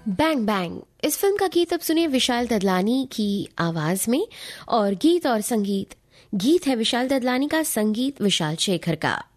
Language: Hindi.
बैंग बैंग इस फिल्म का गीत अब सुनिए विशाल ददलानी की आवाज में। और गीत है विशाल ददलानी का, संगीत विशाल शेखर का।